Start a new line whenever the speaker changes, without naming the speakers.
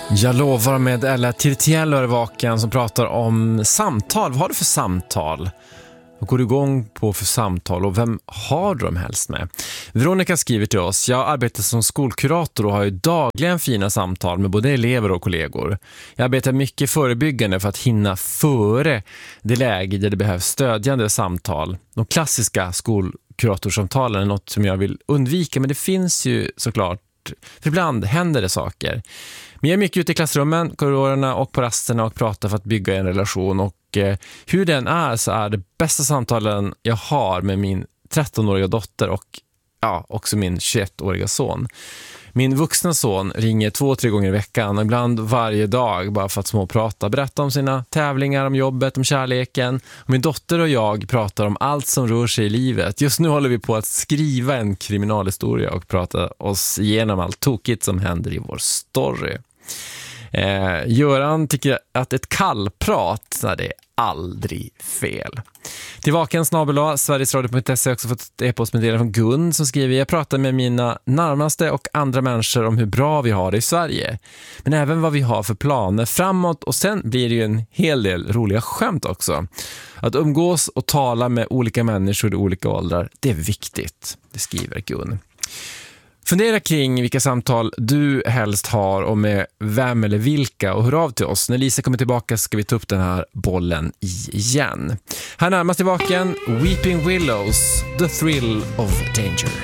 Jag lovar med Ella Tirtiello är vaken som pratar om samtal. Vad har du för samtal? Vad går du igång på för samtal och vem har du dem helst med? Veronica skriver till oss: jag arbetar som skolkurator och har ju dagligen fina samtal med både elever och kollegor. Jag arbetar mycket förebyggande för att hinna före det läge där det behövs stödjande samtal. De klassiska skolkuratorsamtalen är något som jag vill undvika, men det finns ju såklart, för ibland händer det saker. Men jag är mycket ute i klassrummen, korridorerna och på rasterna och pratar för att bygga en relation. Och hur den är så är det bästa samtalen jag har med min 13-åriga dotter och också min 21-åriga son. Min vuxna son ringer 2-3 gånger i veckan och ibland varje dag bara för att småprata, berätta om sina tävlingar, om jobbet, om kärleken. Och min dotter och jag pratar om allt som rör sig i livet. Just nu håller vi på att skriva en kriminalhistoria och prata oss igenom allt tokigt som händer i vår story. Göran tycker att ett kallprat, det är aldrig fel. Till vaken Sverigesradio.se har också fått ett e-postmeddelande från Gun som skriver: jag pratar med mina närmaste och andra människor om hur bra vi har det i Sverige, men även vad vi har för planer framåt, och sen blir det ju en hel del roliga skämt också. Att umgås och tala med olika människor i olika åldrar, det är viktigt, det skriver Gun. Fundera kring vilka samtal du helst har och med vem eller vilka, och hör av till oss. När Lisa kommer tillbaka ska vi ta upp den här bollen igen. Här närmast i vaken, Weeping Willows, The Thrill of Danger.